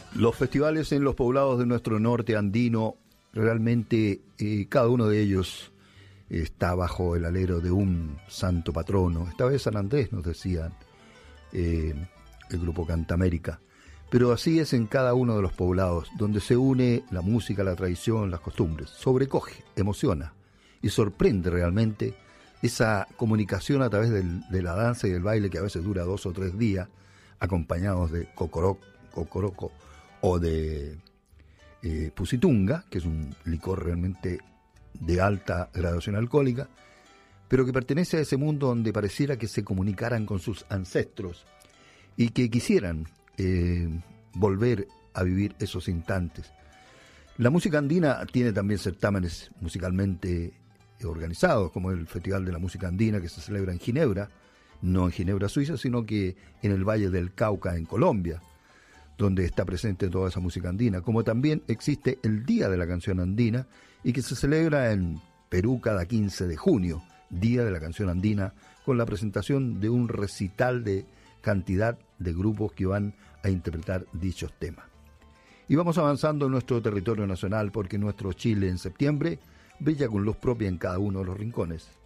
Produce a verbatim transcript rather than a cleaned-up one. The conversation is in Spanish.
Los festivales en los poblados de nuestro norte andino, realmente eh, cada uno de ellos está bajo el alero de un santo patrono. Esta vez San Andrés, nos decían eh, el grupo Cantamérica. Pero así es en cada uno de los poblados, donde se une la música, la tradición, las costumbres. Sobrecoge, emociona y sorprende realmente esa comunicación a través del, de la danza y del baile, que a veces dura dos o tres días, acompañados de cocoroco, cocoroco o de eh, pusitunga, que es un licor realmente de alta graduación alcohólica, pero que pertenece a ese mundo donde pareciera que se comunicaran con sus ancestros y que quisieran eh, volver a vivir esos instantes. La música andina tiene también certámenes musicalmente organizados, como el Festival de la Música Andina, que se celebra en Ginebra, no en Ginebra, Suiza, sino que en el Valle del Cauca, en Colombia, donde está presente toda esa música andina, como también existe el Día de la Canción Andina, y que se celebra en Perú cada quince de junio, Día de la Canción Andina, con la presentación de un recital de cantidad de grupos que van a interpretar dichos temas. Y vamos avanzando en nuestro territorio nacional, porque nuestro Chile en septiembre brilla con luz propia en cada uno de los rincones.